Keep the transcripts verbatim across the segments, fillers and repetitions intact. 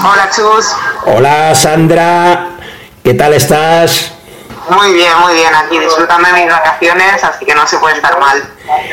Hola, Chus. Hola, Sandra. ¿Qué tal estás? Muy bien, muy bien. Aquí disfrutando de mis vacaciones, así que no se puede estar mal.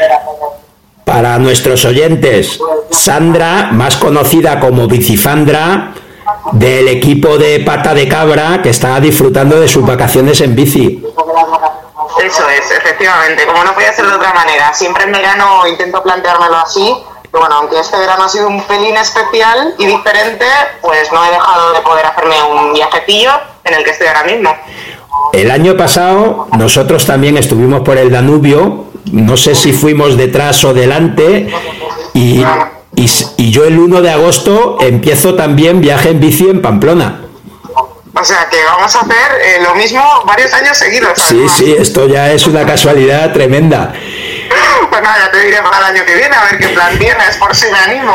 Para nuestros oyentes, Sandra, más conocida como Bicifandra, del equipo de Pata de Cabra, que está disfrutando de sus vacaciones en bici. Eso es, efectivamente, como no podía ser de otra manera. Siempre en verano intento planteármelo así, pero bueno, aunque este verano ha sido un pelín especial y diferente, pues no he dejado de poder hacerme un viajecillo en el que estoy ahora mismo. El año pasado nosotros también estuvimos por el Danubio, no sé si fuimos detrás o delante, y, y, y yo el uno de agosto empiezo también viaje en bici en Pamplona. O sea que vamos a hacer eh, lo mismo varios años seguidos. Sí, además. sí, esto ya es una casualidad tremenda. Pues nada, ya te diré para el año que viene a ver qué plan tienes, por si me animo.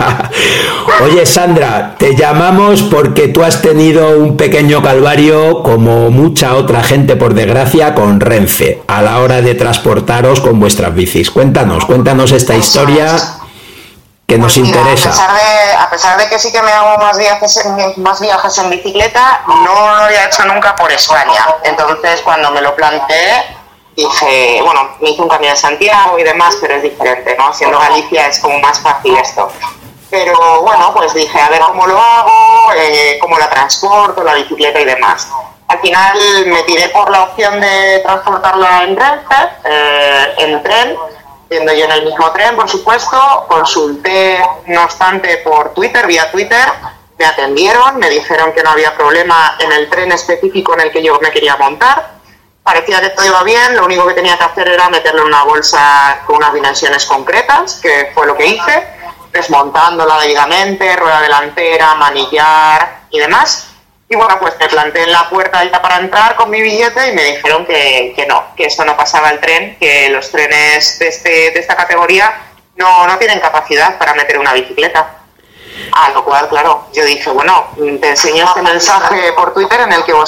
Oye, Sandra, te llamamos porque tú has tenido un pequeño calvario, como mucha otra gente, por desgracia, con Renfe, a la hora de transportaros con vuestras bicis. Cuéntanos, cuéntanos esta historia que nos Pues mira, interesa. A pesar, de, a pesar de que sí que me hago más viajes, en, más viajes en bicicleta, no lo había hecho nunca por España. Entonces, cuando me lo planteé, dije, bueno, me hice un camino de Santiago y demás, pero es diferente, ¿no? Siendo Galicia es como más fácil esto. Pero bueno, pues dije, a ver cómo lo hago, eh, cómo la transporto, la bicicleta y demás. Al final me tiré por la opción de transportarla en Renfe, eh, en tren, yendo yo en el mismo tren, por supuesto. Consulté, no obstante, por Twitter, vía Twitter, me atendieron, me dijeron que no había problema en el tren específico en el que yo me quería montar. Parecía que todo iba bien, lo único que tenía que hacer era meterle en una bolsa con unas dimensiones concretas, que fue lo que hice, desmontándola debidamente, rueda delantera, manillar y demás. Y bueno, pues me planté en la puerta ya para entrar con mi billete y me dijeron que, que no, que eso no pasaba el tren, que los trenes de, este, de esta categoría no, no tienen capacidad para meter una bicicleta. A lo cual, claro, yo dije, bueno, te enseño este mensaje por Twitter en el que vos